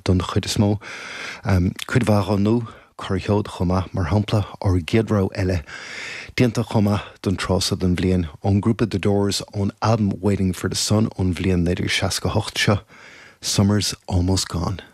don chuid is mó. Cuid bhá nó choircheod chuma mar hampla or géadrá eile. Dianta chuma don trosa don bblion on grúpa The Doors on album Waiting for the Sun on bblion neidir 68 seo. Summer's almost gone.